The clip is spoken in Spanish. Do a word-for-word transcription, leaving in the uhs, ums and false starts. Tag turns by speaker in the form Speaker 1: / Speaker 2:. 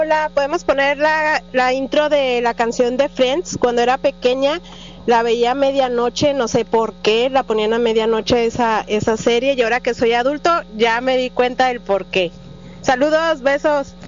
Speaker 1: Hola, podemos poner la, la intro de la canción de Friends. Cuando era pequeña la veía a medianoche, no sé por qué la ponían a medianoche esa, esa serie, y ahora que soy adulto ya me di cuenta del por qué. Saludos, besos.